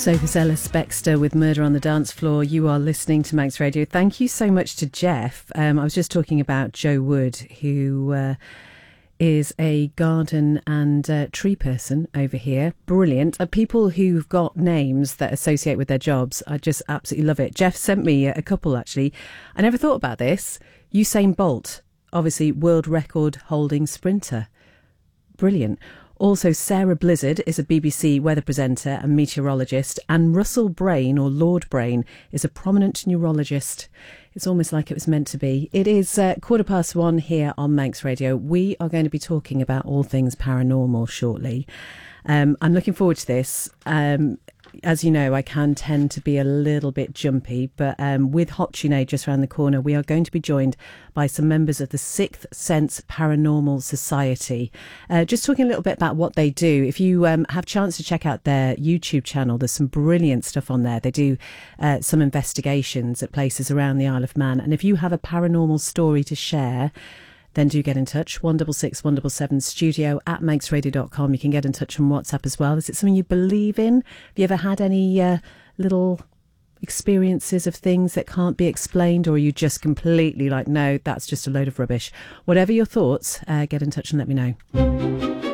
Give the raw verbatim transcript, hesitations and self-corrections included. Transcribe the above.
Sophie Ellis Bextor with Murder on the Dance Floor. You are listening to Manx Radio. Thank you so much to Jeff. Um, I was just talking about Joe Wood, who uh, is a garden and uh, tree person over here. Brilliant. Uh, people who've got names that associate with their jobs, I just absolutely love it. Jeff sent me a couple, actually. I never thought about this. Usain Bolt, obviously world record holding sprinter. Brilliant. Also, Sarah Blizzard is a B B C weather presenter and meteorologist, and Russell Brain, or Lord Brain, is a prominent neurologist. It's almost like it was meant to be. It is uh, quarter past one here on Manx Radio. We are going to be talking about all things paranormal shortly. Um, I'm looking forward to this. Um, as you know, I can tend to be a little bit jumpy, but um, with Hoptune just around the corner, we are going to be joined by some members of the Sixth Sense Paranormal Society. Uh, just talking a little bit about what they do. If you um, have a chance to check out their YouTube channel, there's some brilliant stuff on there. They do uh, some investigations at places around the Isle of Man. And if you have a paranormal story to share, then do get in touch. one six six, one seven seven, studio at manx radio dot com. You can get in touch on WhatsApp as well. Is it something you believe in? Have you ever had any uh, little experiences of things that can't be explained, or are you just completely like, no, that's just a load of rubbish? Whatever your thoughts, uh, get in touch and let me know.